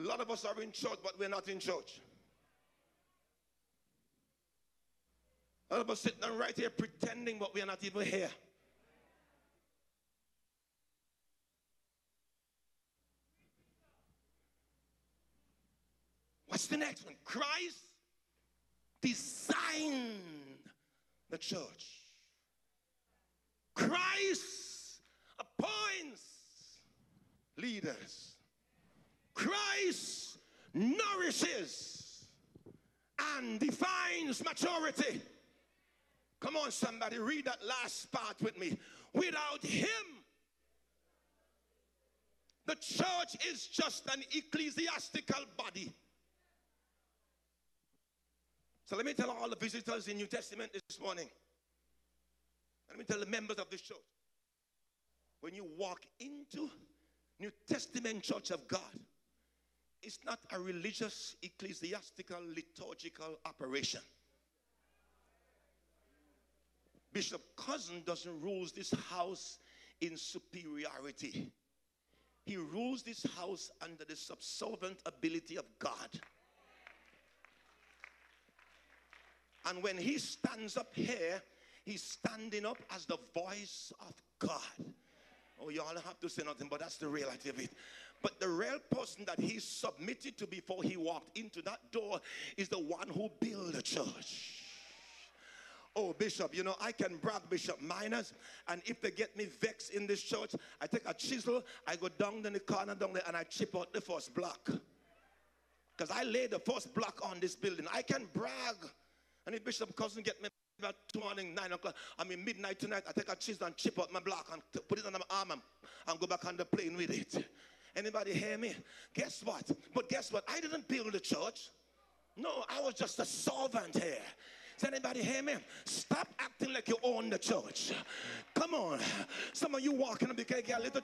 lot of us are in church, but we're not in church. A lot of us sitting right here pretending, but we're not even here. What's the next one? Christ designed the church. Christ appoints leaders. Christ nourishes and defines maturity. Come on, somebody, read that last part with me. Without him, the church is just an ecclesiastical body. So let me tell all the visitors in New Testament this morning. Let me tell the members of this church. When you walk into New Testament church of God, it's not a religious, ecclesiastical, liturgical operation. Bishop Cousin doesn't rule this house in superiority. He rules this house under the subservient ability of God. And when he stands up here, he's standing up as the voice of God. Oh, y'all don't have to say nothing, but that's the reality of it. But the real person that he submitted to before he walked into that door is the one who built the church. Oh, Bishop, you know, I can brag, Bishop Miners, and if they get me vexed in this church, I take a chisel, I go down in the corner down there, and I chip out the first block. Because I laid the first block on this building. I can brag. And if Bishop Cousin get me about 2 morning, 9 o'clock, midnight tonight, I take a chisel and chip out my block and put it on my arm and go back on the plane with it. Anybody hear me? Guess what? But guess what? I didn't build the church. No, I was just a servant here. Does anybody hear me? Stop acting like you own the church. Come on. Some of you walking up, you can get a little